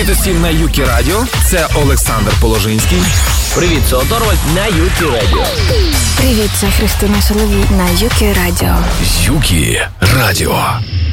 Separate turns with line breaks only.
Світосів на Юкі Радіо. Це Олександр Положинський.
Привіт, це Оторвальд на Юкі Радіо.
Привіт, це Христина Соловій на Юкі Радіо.
Юкі Радіо.